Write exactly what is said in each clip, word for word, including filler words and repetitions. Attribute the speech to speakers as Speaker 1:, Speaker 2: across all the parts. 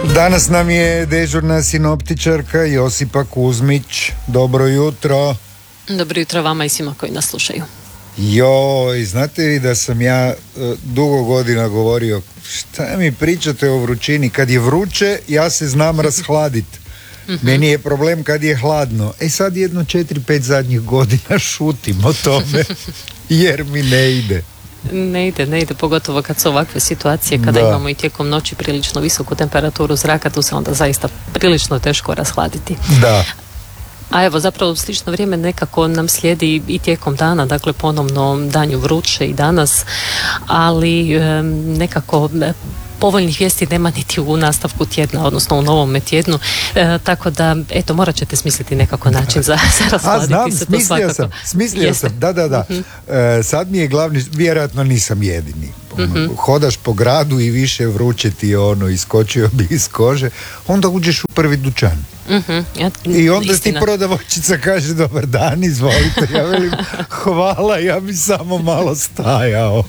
Speaker 1: Danas nam je dežurna sinoptičarka Josipa Kuzmić. Dobro jutro.
Speaker 2: Dobro jutro vama i svima koji nas slušaju.
Speaker 1: Joj, znate li da sam ja uh, dugo godina govorio, šta mi pričate o vrućini? Kad je vruće, ja se znam rashladiti. Mm-hmm. Meni je problem kad je hladno. E sad jedno četiri, pet zadnjih godina šutim o tome, jer mi ne ide.
Speaker 2: Ne ide, ne ide, pogotovo kad su ovakve situacije, kada da. imamo i tijekom noći prilično visoku temperaturu zraka, tu se onda zaista prilično teško rashladiti. Da. A evo, zapravo slično vrijeme nekako nam slijedi i tijekom dana, dakle ponovno danju vruće i danas, ali e, nekako e, povoljnih vijesti nema niti u nastavku tjedna, odnosno u novome tjednu, e, tako da, eto, morat ćete smisliti nekako način za, za rashladiti. A znam,
Speaker 1: se to smislio sam, smislio Jeste. sam, da, da, da. Uh-huh. E, sad mi je glavni, vjerojatno nisam jedini. Ono, uh-huh. Hodaš po gradu i više vruće ti je ono, iskočio bi iz kože, onda uđeš u prvi dućan. Uh-huh. Ja, I onda istina. ti prodavačica kaže, dobar dan, izvolite. Ja velim, hvala, ja bi samo malo stajao.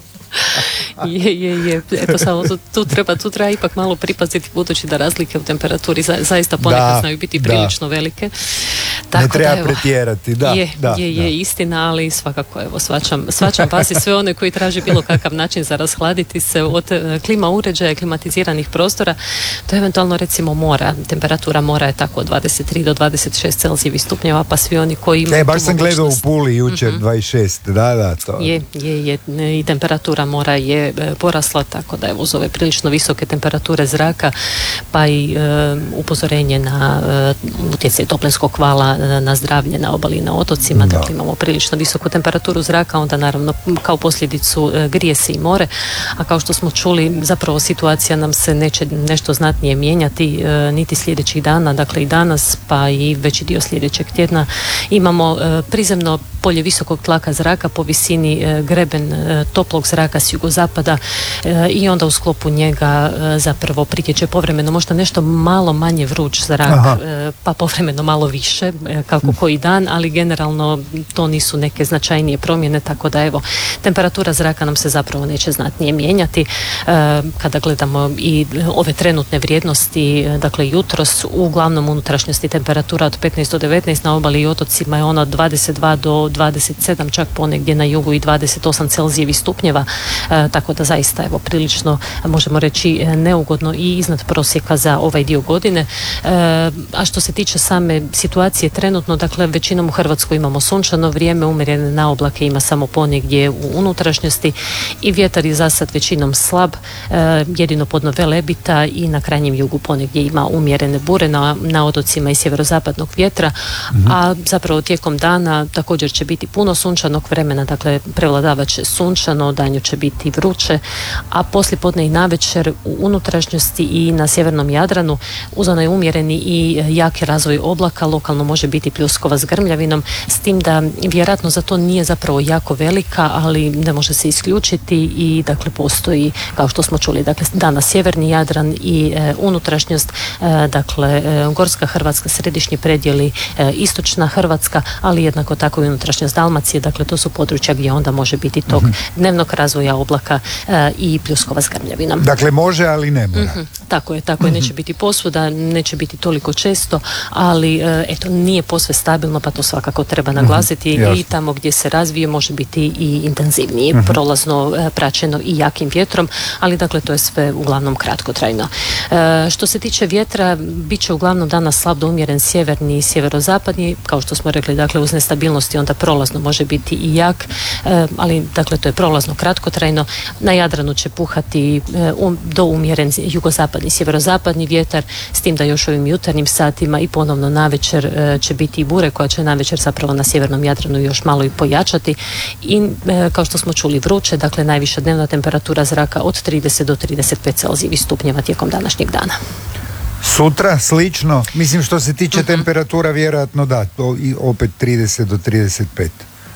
Speaker 2: je, je, je. Eto, samo tu, tu, treba, tu treba ipak malo pripaziti, budući da razlike u temperaturi za, zaista ponekad da, znaju biti da. prilično velike. Tako
Speaker 1: ne treba
Speaker 2: da, evo,
Speaker 1: pretjerati, da.
Speaker 2: Je,
Speaker 1: da,
Speaker 2: je, je
Speaker 1: da.
Speaker 2: istina, ali svakako, evo, svačam, svačam vas i sve one koji traže bilo kakav način za rashladiti se od klima uređaja, klimatiziranih prostora, to eventualno recimo mora. Temperatura mora je tako od dvadeset tri do dvadeset šest Celzijevih stupnjeva, pa svi oni koji imaju
Speaker 1: e, baš sam gledao u Puli jučer, mm-hmm. dvadeset šest, da, da, to.
Speaker 2: Je, je, je, i temperatura mora je porasla, tako da je uz ove prilično visoke temperature zraka, pa i e, upozorenje na e, utjecaj toplinskog vala na zdravlje na obali i na otocima, da. Dakle imamo prilično visoku temperaturu zraka, onda naravno kao posljedicu e, grije se i more, a kao što smo čuli, zapravo situacija nam se neće nešto znatnije mijenjati e, niti sljedećih dana, dakle i danas, pa i veći dio sljedećeg tjedna imamo e, prizemno polje visokog tlaka zraka, po visini e, greben e, toplog zraka s jugozapada e, i onda u sklopu njega e, zapravo pritječe povremeno možda nešto malo manje vruć zrak, e, pa povremeno malo više, e, kako koji dan, ali generalno to nisu neke značajnije promjene, tako da evo, temperatura zraka nam se zapravo neće znatnije mijenjati. E, kada gledamo i ove trenutne vrijednosti, dakle jutros, uglavnom unutrašnjosti temperatura od petnaest do devetnaest, na obali i otocima je ona od dvadeset dva do dvadeset sedam, čak ponegdje na jugu i dvadeset osam Celzijevih stupnjeva, e, tako da zaista evo prilično, možemo reći, neugodno i iznad prosjeka za ovaj dio godine. E, a što se tiče same situacije trenutno, dakle većinom u Hrvatskoj imamo sunčano vrijeme, umjerene na oblake ima samo ponegdje u unutrašnjosti i vjetar je za sad većinom slab, e, jedino podno Velebita i na krajnjem jugu ponegdje ima umjerene bure, na, na otocima i sjeverozapadnog vjetra, mm-hmm. a zapravo tijekom dana također će biti puno sunčanog vremena, dakle prevladavat će sunčano, danju će biti vruće, a poslijepodne i navečer u unutrašnjosti i na sjevernom Jadranu uz onaj umjereni i jaki razvoj oblaka lokalno može biti pljuskova s grmljavinom, s tim da vjerojatno za to nije zapravo jako velika, ali ne može se isključiti i dakle postoji, kao što smo čuli, dakle danas sjeverni Jadran i e, unutrašnjost, e, dakle e, Gorska Hrvatska, središnji predjeli, e, istočna Hrvatska, ali jednako tako i unutrašnjost Dalmacije, dakle to su područja gdje onda može biti tog mm-hmm. dnevnog razvoja oblaka e, i pljuskova s grmljavinom.
Speaker 1: Dakle može, ali ne mora.
Speaker 2: Mm-hmm. Tako je, tako je, neće biti posvuda, neće biti toliko često, ali e, eto, nije posve stabilno, pa to svakako treba naglasiti, mm-hmm. i tamo gdje se razvije može biti i intenzivniji, mm-hmm. prolazno e, praćeno i jakim vjetrom, ali dakle to je sve uglavnom kratkotrajno. E, što se tiče vjetra, bit će uglavnom danas slab do umjeren sjeverni i sjeverozapadni, kao što smo rekli, dakle uz nestabilnosti onda prolazno može biti i jak, e, ali dakle to je prolazno kratkotrajno. Na Jadranu će puhati e, um, do umjeren jugozapadni, sjeverozapadni vjetar, s tim da još ovim jutarnjim satima i ponovno navečer e, će biti i bure koja će navečer zapravo na sjevernom Jadranu još malo i pojačati i e, kao što smo čuli vruće, dakle najviša dnevna temperatura zraka od trideset do trideset pet Celzijevih stupnjeva tijekom današnjeg dana.
Speaker 1: Sutra slično, mislim što se tiče uh-huh. temperatura vjerojatno da, to i opet trideset do trideset pet.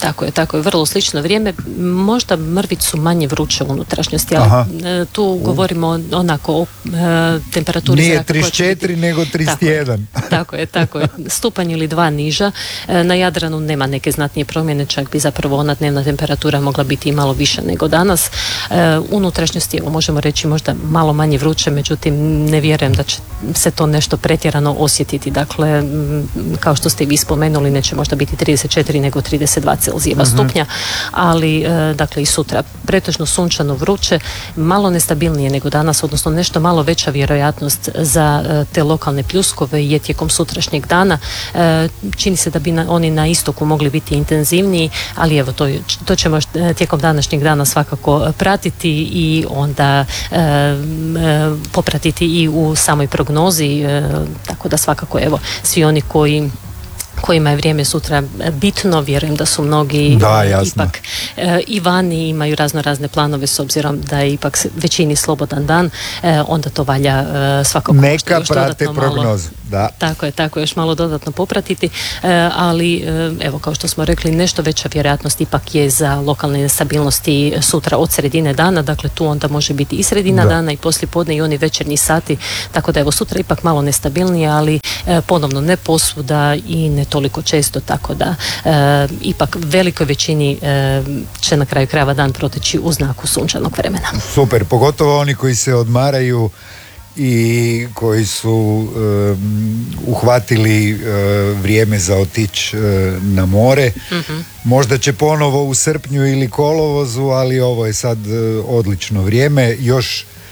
Speaker 2: Tako je, tako je, vrlo slično vrijeme, možda mrvicu manje vruće u unutrašnjosti, ali Aha. tu uh. govorimo onako o e, temperaturi
Speaker 1: Nije
Speaker 2: zraka.
Speaker 1: trideset četiri nego trideset jedan.
Speaker 2: Tako je, tako je, tako je. Stupanj ili dva niža. E, na Jadranu nema neke znatnije promjene, čak bi zapravo ona dnevna temperatura mogla biti i malo više nego danas. E, unutrašnjosti, evo, možemo reći možda malo manje vruće, međutim ne vjerujem da će se to nešto pretjerano osjetiti. Dakle, m, kao što ste i vi spomenuli, neće možda biti trideset četiri nego trideset dva Celzijeva uh-huh. stupnja, ali e, dakle i sutra pretežno sunčano, vruće, malo nestabilnije nego danas, odnosno nešto malo veća vjerojatnost za e, te lokalne pljuskove je tijekom sutrašnjeg dana. E, čini se da bi na, oni na istoku mogli biti intenzivniji, ali evo to, to ćemo tijekom današnjeg dana svakako pratiti i onda e, e, popratiti i u samoj prognozi, e, tako da svakako evo svi oni koji kojima je vrijeme sutra bitno, vjerujem da su mnogi
Speaker 1: da,
Speaker 2: ipak e, i vani imaju razno razne planove s obzirom da je ipak većini slobodan dan, e, onda to valja e, svakako
Speaker 1: neka prate prognozu. Da.
Speaker 2: Tako je, tako još malo dodatno popratiti, e, ali e, evo kao što smo rekli, nešto veća vjerojatnost ipak je za lokalne nestabilnosti sutra od sredine dana, dakle tu onda može biti i sredina da. dana i poslijepodne i oni večernji sati, tako da evo sutra ipak malo nestabilnije, ali e, ponovno ne posvuda i ne toliko često, tako da e, ipak velikoj većini e, će na kraju krajeva dan proteći u znaku sunčanog vremena.
Speaker 1: Super, pogotovo oni koji se odmaraju i koji su um, uhvatili uh, vrijeme za otići uh, na more. Mm-hmm. Možda će ponovo u srpnju ili kolovozu, ali ovo je sad uh, odlično vrijeme. Još